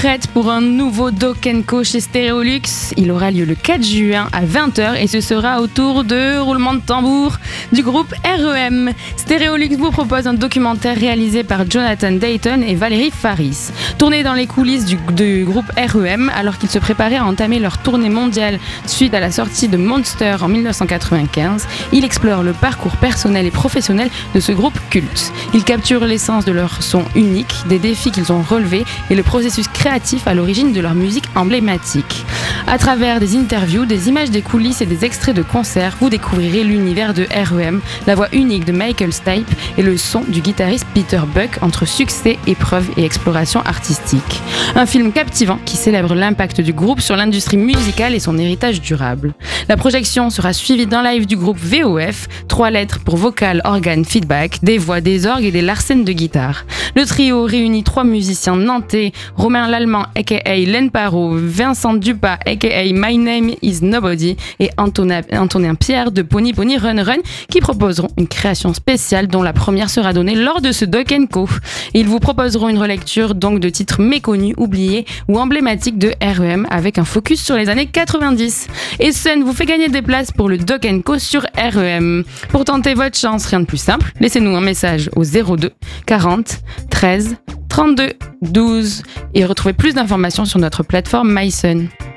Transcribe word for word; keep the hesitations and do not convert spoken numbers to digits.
prête pour un nouveau Dokenko chez Stéréolux. Il aura lieu le quatre juin à vingt heures et ce sera autour de roulement de tambour du groupe R E M. Stéréolux vous propose un documentaire réalisé par Jonathan Dayton et Valérie Faris. Tourné dans les coulisses du, du groupe R E M alors qu'ils se préparaient à entamer leur tournée mondiale suite à la sortie de Monster en dix-neuf cent quatre-vingt-quinze, il explore le parcours personnel et professionnel de ce groupe culte. Il capture l'essence de leur son unique, des défis qu'ils ont relevés et le processus créatif à l'origine de leur musique emblématique. À travers des interviews, des images des coulisses et des extraits de concerts, vous découvrirez l'univers de R E M, la voix unique de Michael Stipe et le son du guitariste Peter Buck entre succès, épreuves et exploration artistique. Un film captivant qui célèbre l'impact du groupe sur l'industrie musicale et son héritage durable. La projection sera suivie d'un live du groupe V O F, trois lettres pour vocal, organe, feedback, des voix, des orgues et des larcènes de guitare. Le trio réunit trois musiciens nantais, Romain Lallemand aka Len Parot, Vincent Dupas aka My Name is Nobody et Antonin, Antonin Pierre de Pony Pony Run Run qui proposeront une création spéciale dont la première sera donnée lors de ce Dokenko. Ils vous proposeront une relecture donc de titres méconnus, oubliés ou emblématiques de R E M avec un focus sur les années quatre-vingt-dix. Et Sun vous fait gagner des places pour le Dokenko sur R E M. Pour tenter votre chance, rien de plus simple, laissez-nous un message au zéro deux quarante treize trente-deux douze et retrouvez plus d'informations sur notre plateforme MySun.